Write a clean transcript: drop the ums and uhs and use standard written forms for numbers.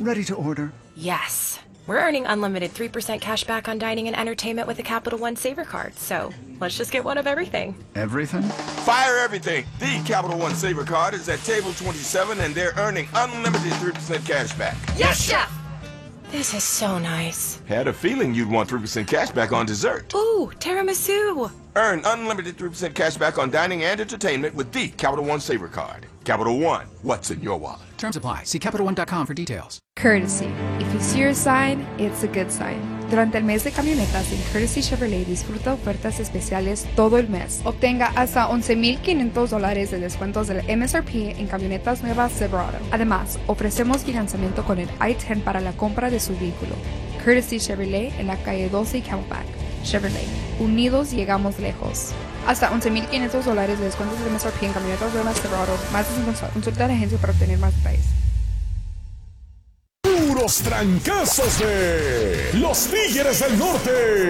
ready to order? Yes. We're earning unlimited 3% cash back on dining and entertainment with a Capital One Saver card, so let's just get one of everything. Everything? Fire everything. The Capital One Saver card is at table 27, and they're earning unlimited 3% cash back. Yes, Chef! This is so nice. Had a feeling you'd want 3% cash back on dessert. Ooh, tiramisu! Earn unlimited 3% cash back on dining and entertainment with the Capital One Saver card. Capital One, what's in your wallet? Terms apply. See CapitalOne.com for details. Courtesy. If you see a sign, it's a good sign. Durante el mes de camionetas en Courtesy Chevrolet disfruta ofertas especiales todo el mes. Obtenga hasta $11,500 de descuentos del MSRP en camionetas nuevas Silverado. Además, ofrecemos financiamiento con el I-10 para la compra de su vehículo. Courtesy Chevrolet en la calle 12 Camelback. Chevrolet. Unidos llegamos lejos. Hasta $11,500 de descuentos del MSRP en camionetas nuevas Silverado. Más de consulta a la agencia para obtener más detalles. Puros trancazos de los Tigres del Norte.